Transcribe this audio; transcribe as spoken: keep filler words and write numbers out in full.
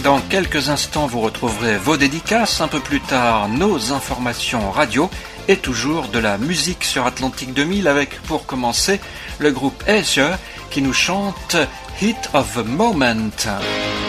Dans quelques instants, vous retrouverez vos dédicaces, un peu plus tard nos informations radio et toujours de la musique sur Atlantique deux mille avec, pour commencer, le groupe Azure qui nous chante Hit of the Moment.